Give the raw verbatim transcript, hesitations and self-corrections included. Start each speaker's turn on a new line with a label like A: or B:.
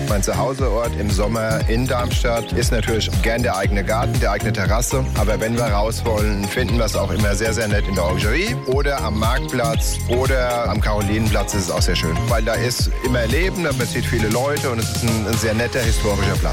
A: Mein Zuhauseort im Sommer in Darmstadt ist natürlich gern der eigene Garten, der eigene Terrasse. Aber wenn wir raus wollen, finden wir es auch immer sehr, sehr nett in der Orangerie oder am Marktplatz oder am Karolinenplatz ist es auch sehr schön. Weil da ist immer Leben, man sieht viele Leute und es ist ein, ein sehr netter historischer Platz.